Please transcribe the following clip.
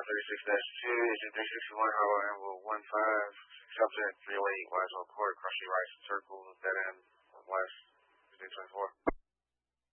36-2, engine 361, Harlow Anvil 15, subject 308, Wisewell Court, cross your rights and circles, dead end,